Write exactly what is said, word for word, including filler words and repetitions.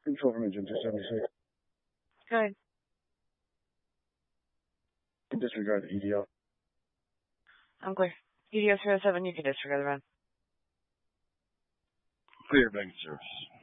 Control from Engine two seventy-six. Go ahead. Disregard the E D L. I'm clear. E D O three oh seven, you can disregard the run. Clear, bank service.